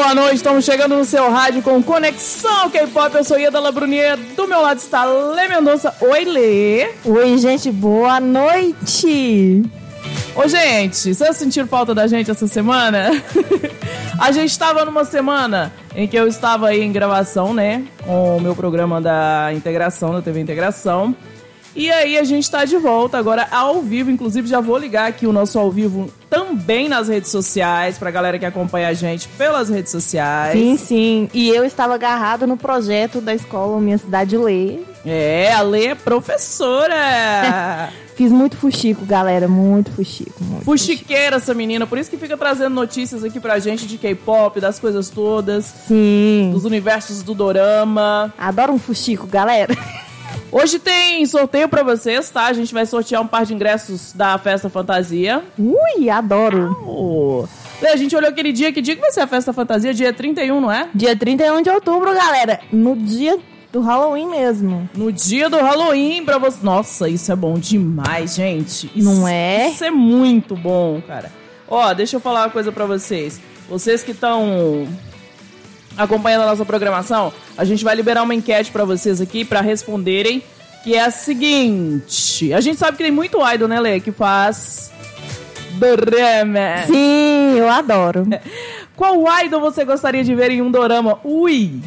boa noite. Estamos chegando no seu rádio com Conexão K-Pop. Eu sou Ieda Labrunier. Do meu lado está Lê Mendonça. Oi, Lê. Oi, gente. Boa noite. Ô, gente, vocês sentiram falta da gente essa semana? A gente estava numa semana em que eu estava aí em gravação, né? Com o meu programa da Integração, da TV Integração. E aí a gente está de volta agora ao vivo. Inclusive já vou ligar aqui o nosso ao vivo também nas redes sociais, pra galera que acompanha a gente pelas redes sociais. Sim, sim. E eu estava agarrada no projeto da escola Minha Cidade Lê. É, a Lê é professora. Fiz muito fuxico, galera. Muito fuxico. Muito fuxiqueira essa menina. Por isso que fica trazendo notícias aqui pra gente de K-pop, das coisas todas. Sim. Dos universos do dorama. Adoro um fuxico, galera. Hoje tem sorteio pra vocês, tá? A gente vai sortear um par de ingressos da Festa Fantasia. Ui, adoro. A gente olhou aquele dia. Que dia que vai ser a Festa Fantasia? Dia 31, não é? Dia 31 de outubro, galera. No dia do Halloween mesmo. No dia do Halloween pra você. Nossa, isso é bom demais, gente. Isso, não é? Isso é muito bom, cara. Ó, deixa eu falar uma coisa pra vocês. Vocês que estão acompanhando a nossa programação, a gente vai liberar uma enquete pra vocês aqui pra responderem, que é a seguinte. A gente sabe que tem muito idol, né, Lê, que faz dorama. Sim, eu adoro. Qual idol você gostaria de ver em um dorama? Ui.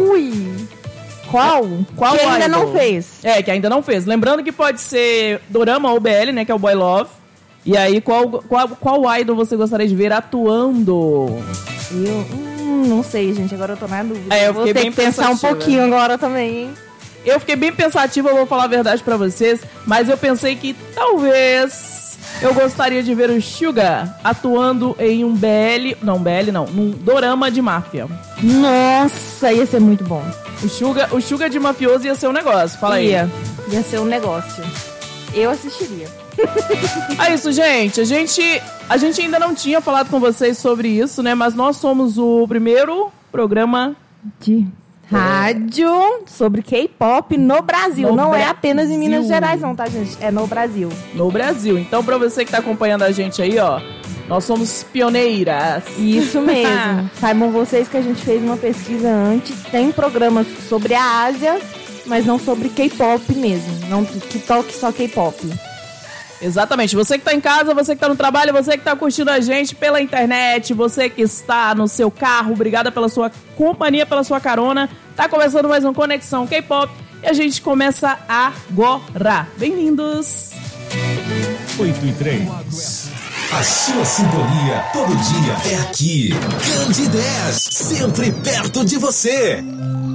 Qual que ainda idol? não fez. É, que ainda não fez. Lembrando que pode ser dorama ou BL, né, que é o Boy Love. E aí, qual idol você gostaria de ver atuando? Não sei, gente. Agora eu tô na dúvida. Eu vou ter que pensar um pouquinho agora também, hein? Eu fiquei bem pensativa, eu vou falar a verdade pra vocês. Mas eu pensei que talvez eu gostaria de ver o Suga atuando em um BL... Não, BL não. Num dorama de máfia. Nossa, ia ser muito bom. O Suga de mafioso ia ser um negócio. Fala aí. Ia ser um negócio. Eu assistiria. É isso, gente. A gente ainda não tinha falado com vocês sobre isso, né? Mas nós somos o primeiro programa de rádio sobre K-pop no Brasil. Não é apenas em Minas Gerais, não, tá, gente? É no Brasil. No Brasil. Então, pra você que tá acompanhando a gente aí, ó, nós somos pioneiras. Isso mesmo. Saibam vocês que a gente fez uma pesquisa antes. Tem programas sobre a Ásia, mas não sobre K-pop mesmo. Não que toque só K-pop. Exatamente. Você que tá em casa, você que tá no trabalho, você que tá curtindo a gente pela internet, você que está no seu carro, obrigada pela sua companhia, pela sua carona. Tá começando mais um Conexão K-Pop e a gente começa agora. Bem-vindos! 8:03. A sua sintonia todo dia é aqui. Candidez, sempre perto de você.